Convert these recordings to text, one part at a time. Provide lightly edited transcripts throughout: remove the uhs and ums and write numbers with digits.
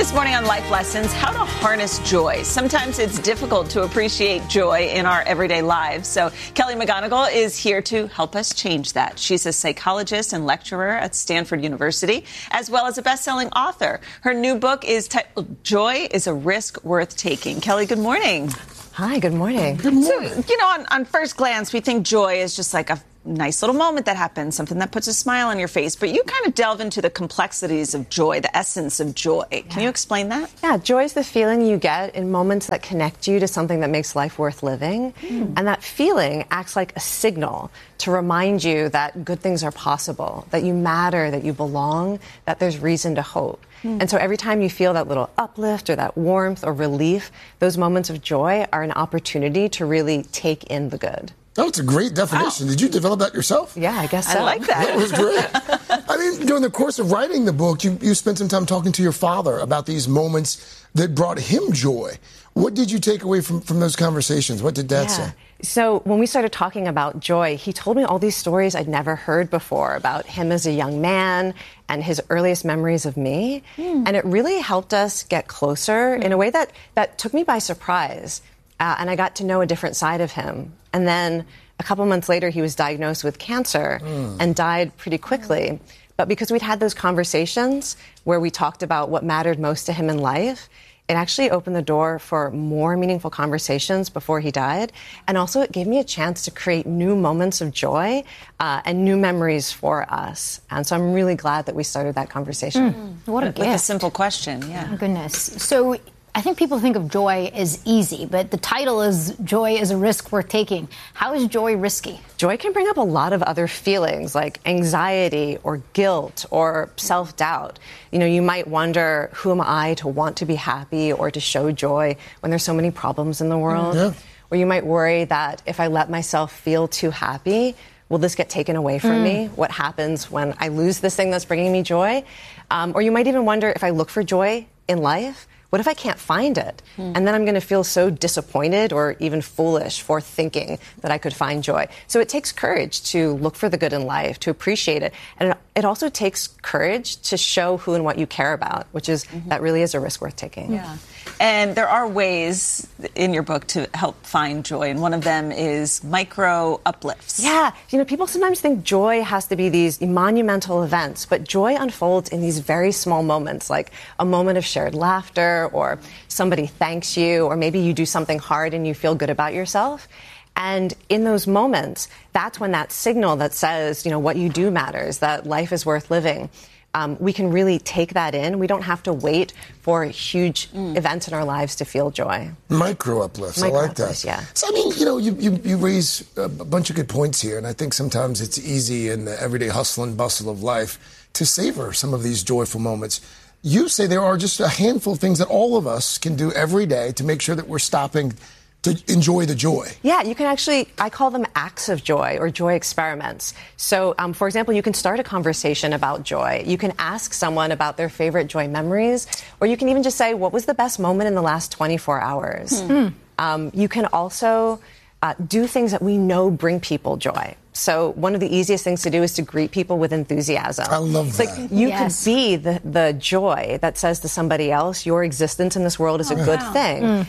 This morning on Life Lessons, how to harness joy. Sometimes it's difficult to appreciate joy in our everyday lives. So Kelly McGonigal is here to help us change that. She's a psychologist and lecturer at Stanford University, as well as a best-selling author. Her new book is titled Joy is a Risk Worth Taking. Kelly, good morning. Hi, good morning. Good morning. So, on first glance, we think joy is just like a nice little moment that happens, something that puts a smile on your face. But you kind of delve into the complexities of joy, the essence of joy. Can you explain that? Yeah, joy is the feeling you get in moments that connect you to something that makes life worth living. And that feeling acts like a signal to remind you that good things are possible, that you matter, that you belong, that there's reason to hope. And so every time you feel that little uplift or that warmth or relief, those moments of joy are an opportunity to really take in the good. Oh, it's a great definition. Wow. Did you develop that yourself? Yeah, I guess so. I like that. That was great. I mean, during the course of writing the book, you spent some time talking to your father about these moments that brought him joy. What did you take away from those conversations? What did Dad say? So when we started talking about joy, he told me all these stories I'd never heard before about him as a young man and his earliest memories of me. And it really helped us get closer in a way that took me by surprise. And I got to know a different side of him. And then a couple months later, he was diagnosed with cancer and died pretty quickly. But because we'd had those conversations where we talked about what mattered most to him in life, it actually opened the door for more meaningful conversations before he died. And also it gave me a chance to create new moments of joy and new memories for us. And so I'm really glad that we started that conversation. What a gift. With a simple question, yeah. Oh, goodness. So I think people think of joy as easy, but the title is Joy is a Risk Worth Taking. How is joy risky? Joy can bring up a lot of other feelings like anxiety or guilt or self-doubt. You might wonder, who am I to want to be happy or to show joy when there's so many problems in the world? Yeah. Or you might worry that if I let myself feel too happy, will this get taken away from me? What happens when I lose this thing that's bringing me joy? Or you might even wonder, if I look for joy in life, what if I can't find it? And then I'm going to feel so disappointed or even foolish for thinking that I could find joy. So it takes courage to look for the good in life, to appreciate it. And it also takes courage to show who and what you care about, which is that really is a risk worth taking. Yeah. And there are ways in your book to help find joy, and one of them is micro uplifts. Yeah. People sometimes think joy has to be these monumental events, but joy unfolds in these very small moments, like a moment of shared laughter, or somebody thanks you, or maybe you do something hard and you feel good about yourself. And in those moments, that's when that signal that says, what you do matters, that life is worth living. We can really take that in. We don't have to wait for huge events in our lives to feel joy. Micro uplifts. I like that. Yeah. So, you raise a bunch of good points here, and I think sometimes it's easy in the everyday hustle and bustle of life to savor some of these joyful moments. You say there are just a handful of things that all of us can do every day to make sure that we're stopping to enjoy the joy. Yeah, you can actually, I call them acts of joy or joy experiments. So, for example, you can start a conversation about joy. You can ask someone about their favorite joy memories, or you can even just say, what was the best moment in the last 24 hours? You can also do things that we know bring people joy. So one of the easiest things to do is to greet people with enthusiasm. I love that. Like you could be the joy that says to somebody else, your existence in this world is a good thing.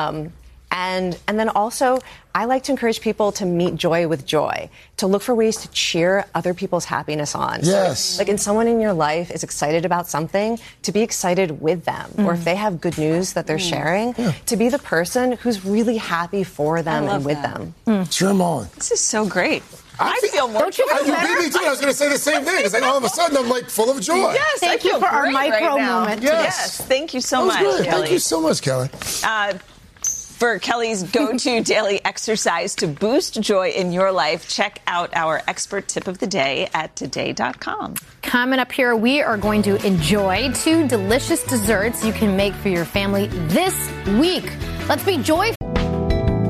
And then also, I like to encourage people to meet joy with joy, to look for ways to cheer other people's happiness on. Yes. So, if someone in your life is excited about something, to be excited with them. Or if they have good news that they're sharing, to be the person who's really happy for them and with them. Cheer them on. This is so great. I feel more joy. You beat me too. I was going to say the same thing. It's like all of a sudden I'm full of joy. Yes, Thank you for our micro moment. Yes, thank you so much, Kelly. Thank you so much, Kelly. For Kelly's go-to daily exercise to boost joy in your life, check out our expert tip of the day at today.com. Coming up here, we are going to enjoy 2 delicious desserts you can make for your family this week. Let's be joyful.